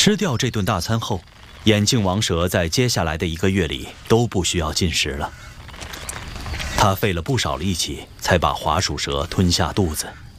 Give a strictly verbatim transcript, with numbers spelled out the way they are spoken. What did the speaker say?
吃掉这顿大餐后，眼镜王蛇在接下来的一个月里都不需要进食了。他费了不少力气才把滑鼠蛇吞下肚子。